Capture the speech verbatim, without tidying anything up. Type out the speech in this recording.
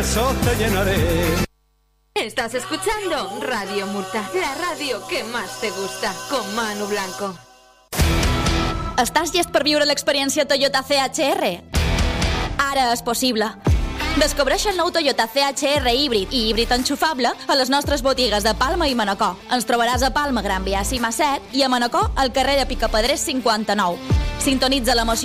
te llenaré. Estás escuchando Radio Murta, la radio que más te gusta, con Manu Blanco. Estàs llest per viure l'experiència Toyota C H R? Ara és possible. Descobreix el nou Toyota C H R híbrid i híbrid enxufable a les nostres botigues de Palma i Manacor. Ens trobaràs a Palma, Gran Via Cima set i a Manacor al carrer de Picapedrers cinquanta-nou. Sintonitza l'emoció